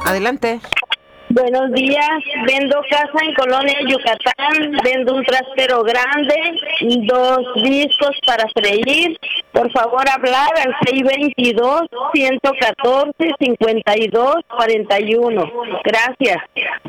Adelante. Buenos días, vendo casa en Colonia Yucatán, vendo un trastero grande, 2 discos para freír. Por favor, hablar al 622-114-5241. Gracias.